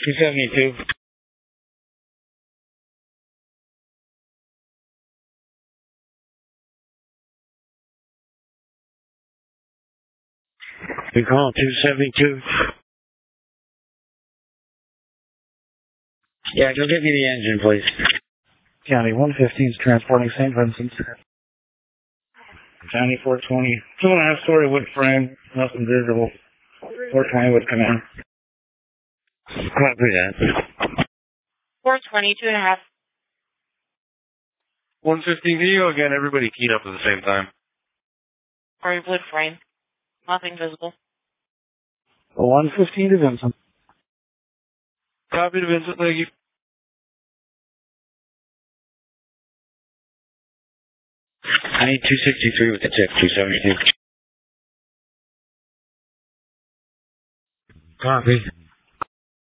272. You call 272. Yeah, go get me the engine, please. County 115 is transporting St. Vincent. County 420. 2.5-story wood frame, nothing visible. 420 would come in. Copy that. 420, 2.5. 115, can you go again? Everybody keyed up at the same time. Sorry, wood frame. Nothing visible. 115 to Vincent. Copy to Vincent, thank you. I need 263 with the tip, 272. Copy.